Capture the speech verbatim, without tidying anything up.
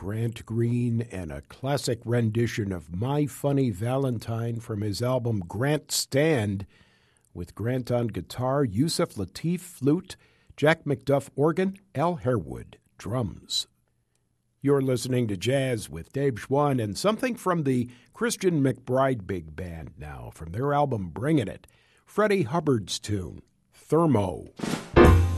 Grant Green and a classic rendition of My Funny Valentine from his album Grant Stand, with Grant on guitar, Yusef Lateef flute, Jack McDuff organ, Al Harewood drums. You're listening to Jazz with Dave Schwann, and something from the Christian McBride Big Band now, from their album Bringin' It, Freddie Hubbard's tune, Thermo.